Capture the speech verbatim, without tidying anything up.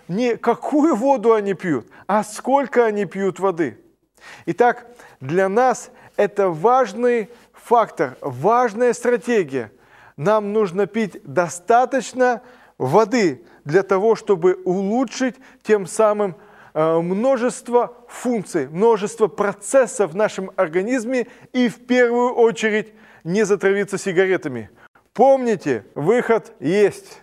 не какую воду они пьют, а сколько они пьют воды. Итак, для нас это важный фактор, важная стратегия. Нам нужно пить достаточно воды для того, чтобы улучшить тем самым множество функций, множество процессов в нашем организме и в первую очередь не затравиться сигаретами. Помните, выход есть.